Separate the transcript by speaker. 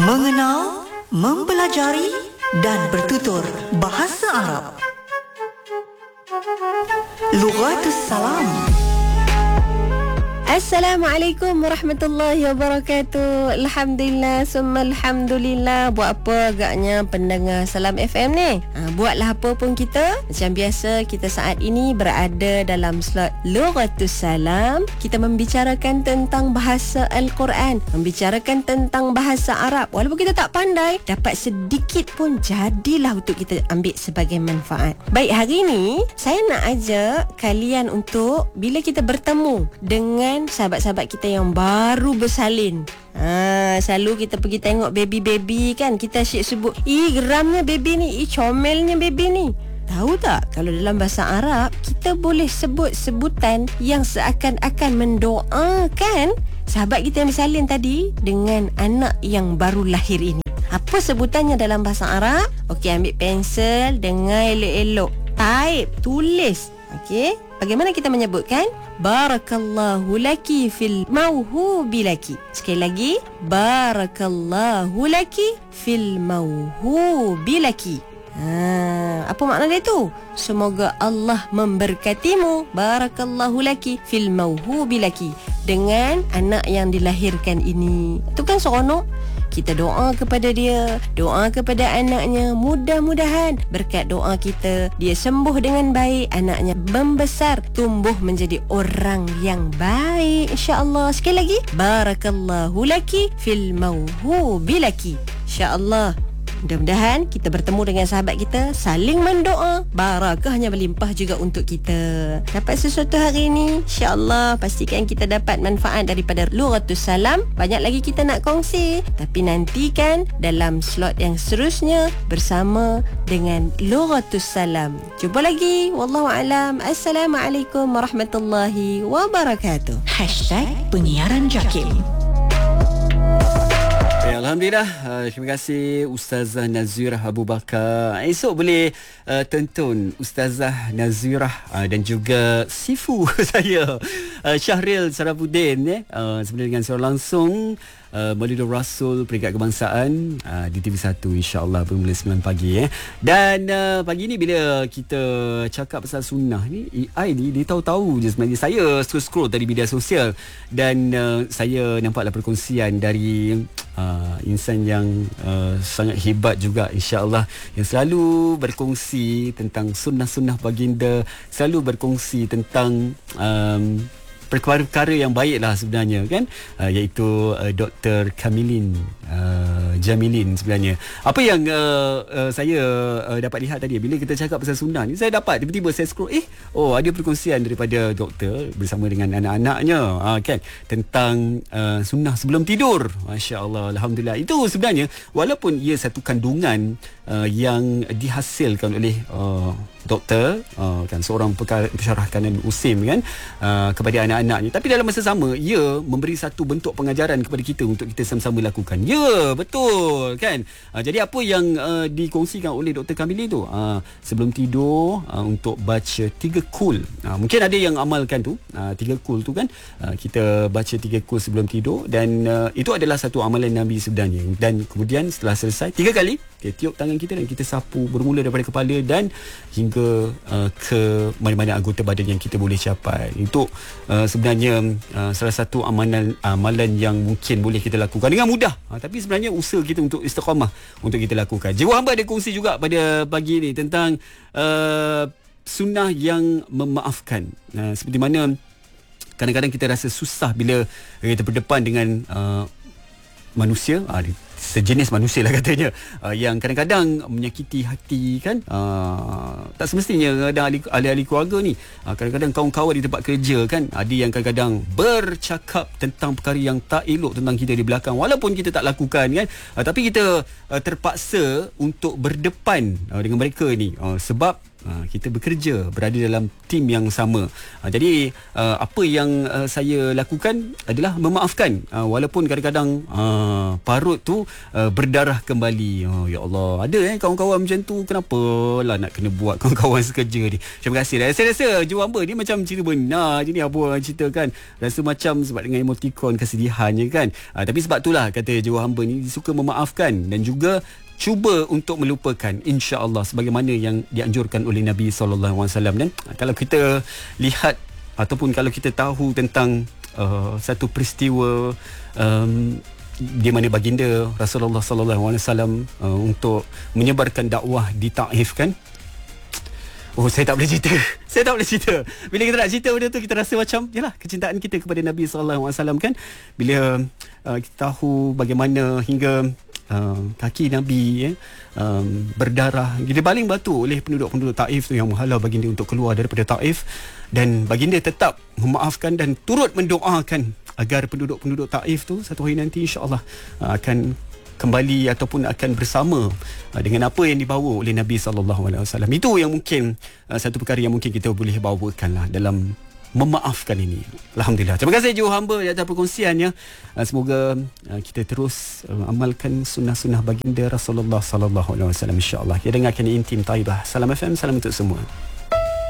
Speaker 1: Mengenal, mempelajari dan bertutur bahasa Arab. Lughatus Salam.
Speaker 2: Assalamualaikum warahmatullahi wabarakatuh. Alhamdulillah, summa alhamdulillah. Buat apa agaknya pendengar Salam FM ni? Buatlah apa pun kita. Macam biasa, kita saat ini berada dalam slot Lughatus Salam. Kita membicarakan tentang bahasa Al-Quran, membicarakan tentang bahasa Arab. Walaupun kita tak pandai, dapat sedikit pun jadilah untuk kita ambil sebagai manfaat. Baik, hari ini saya nak ajak kalian untuk bila kita bertemu dengan sahabat-sahabat kita yang baru bersalin. Selalu kita pergi tengok baby-baby kan, kita asyik sebut, geramnya baby ni, comelnya baby ni. Tahu tak, kalau dalam bahasa Arab kita boleh sebut sebutan yang seakan-akan mendoakan sahabat kita yang bersalin tadi dengan anak yang baru lahir ini. Apa sebutannya dalam bahasa Arab? Okey, ambil pensel, dengar elok-elok, type, tulis. Okey, bagaimana kita menyebutkan? Barakallahu laki fil mauhubi laki. Sekali lagi, barakallahu laki fil mauhubi laki. Apa makna dia tu? Semoga Allah memberkatimu, barakallahu laki fil mauhubi laki, dengan anak yang dilahirkan ini. Itu kan seronok. Kita doa kepada dia, doa kepada anaknya. Mudah-mudahan berkat doa kita, dia sembuh dengan baik, anaknya membesar, tumbuh menjadi orang yang baik, insya-Allah. Sekali lagi, barakallahu laki fil mauhubi laki. Insya-Allah, mudah-mudahan kita bertemu dengan sahabat kita, saling mendoa, barakahnya berlimpah juga untuk kita. Dapat sesuatu hari ini, insya-Allah pastikan kita dapat manfaat daripada Lughatus Salam. Banyak lagi kita nak kongsi, tapi nantikan dalam slot yang seterusnya bersama dengan Lughatus Salam. Jumpa lagi. Wallahu alam. Assalamualaikum warahmatullahi wabarakatuh.
Speaker 1: #penyiaran Jakim.
Speaker 3: Alhamdulillah, terima kasih Ustazah Nazirah Abu Bakar. Esok boleh tonton Ustazah Nazirah dan juga Sifu saya Syahril Sarafuddin sebenarnya dengan suara langsung Maulidur Rasul Peringkat Kebangsaan di TV1 insya-Allah bermula 9 pagi Dan pagi ni bila kita cakap pasal sunnah ni, AI ni dia tahu-tahu je sebenarnya. Saya scroll tadi media sosial dan saya nampaklah perkongsian dari insan yang sangat hebat juga insya-Allah, yang selalu berkongsi tentang sunnah-sunnah baginda, selalu berkongsi tentang perkara-perkara yang baik lah sebenarnya kan, iaitu Dr. Kamilin Jamilin sebenarnya. Apa yang saya dapat lihat tadi bila kita cakap pasal sunnah ni, saya dapat tiba-tiba saya scroll, ada perkongsian daripada doktor bersama dengan anak-anaknya kan, tentang sunnah sebelum tidur. Masya-Allah, alhamdulillah. Itu sebenarnya walaupun ia satu kandungan yang dihasilkan oleh doktor kan, seorang pensyarah kanan USIM kan, kepada anak-anaknya, tapi dalam masa sama ia memberi satu bentuk pengajaran kepada kita untuk kita sama-sama lakukan. Ya, betul kan. Jadi apa yang dikongsikan oleh Dr. Kamili tu, sebelum tidur untuk baca 3 kul. Mungkin ada yang amalkan tu 3 kul tu kan, kita baca 3 kul sebelum tidur, dan itu adalah satu amalan Nabi sebenarnya. Dan kemudian setelah selesai 3 kali kita tiup tangan kita dan kita sapu bermula daripada kepala dan hingga ke mana-mana anggota badan yang kita boleh capai. Itu sebenarnya salah satu amalan yang mungkin boleh kita lakukan dengan mudah, tapi sebenarnya usaha kita untuk istiqamah untuk kita lakukan. Jiwa Hamba ada kongsi juga pada pagi ni tentang sunnah yang memaafkan. Seperti mana kadang-kadang kita rasa susah bila kita berdepan dengan manusia, sejenis manusia lah katanya, yang kadang-kadang menyakiti hati kan. Tak semestinya ada ahli-ahli keluarga ni, kadang-kadang kawan-kawan di tempat kerja kan, ada yang kadang-kadang bercakap tentang perkara yang tak elok tentang kita di belakang, walaupun kita tak lakukan kan, tapi kita terpaksa untuk berdepan dengan mereka ni, sebab Kita bekerja, berada dalam tim yang sama. Jadi apa yang saya lakukan adalah memaafkan, walaupun kadang-kadang parut tu berdarah kembali. Ya Allah, ada kawan-kawan macam tu, kenapa lah nak kena buat kawan-kawan sekerja ni. Terima kasih. Saya rasa Joe Hamba ni macam cerita benar je ni apa orang cerita kan. Rasa macam sebab dengan emotikon kesedihannya kan. Tapi sebab itulah kata Joe Hamba ni suka memaafkan dan juga cuba untuk melupakan, insya-Allah, sebagaimana yang dianjurkan oleh Nabi SAW. Dan kalau kita lihat ataupun kalau kita tahu tentang satu peristiwa di mana baginda Rasulullah SAW untuk menyebarkan dakwah di Taif kan. Saya tak boleh cerita. Bila kita nak cerita benda tu, kita rasa macam yalah, kecintaan kita kepada Nabi SAW kan. Bila kita tahu bagaimana hingga kaki Nabi berdarah, dibaling batu oleh penduduk-penduduk Taif tu yang menghalau baginda untuk keluar daripada Taif, dan baginda tetap memaafkan dan turut mendoakan agar penduduk-penduduk Taif tu satu hari nanti insya-Allah akan kembali ataupun akan bersama dengan apa yang dibawa oleh Nabi SAW. Itu yang mungkin satu perkara yang mungkin kita boleh bawakanlah dalam memaafkan ini. Alhamdulillah. Terima kasih Joe Hamba di atas perkongsiannya. Semoga kita terus amalkan sunnah-sunnah baginda Rasulullah SAW, insya-Allah. Kita dengarkan Intim Taibah. Salam FM, salam untuk semua.